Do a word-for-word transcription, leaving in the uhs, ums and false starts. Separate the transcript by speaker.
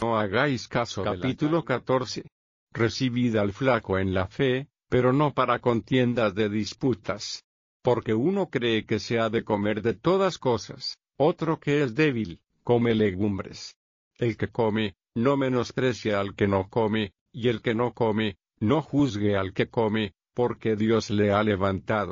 Speaker 1: No hagáis caso. Capítulo catorce. Recibid al flaco en la fe, pero no para contiendas de disputas. Porque uno cree que se ha de comer de todas cosas, otro que es débil, come legumbres. El que come, no menosprecie al que no come, y el que no come, no juzgue al que come, porque Dios le ha levantado.